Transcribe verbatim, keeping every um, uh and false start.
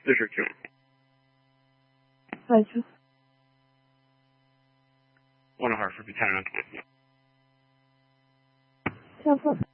District two. Roger. One Hartford, Battalion. ten four.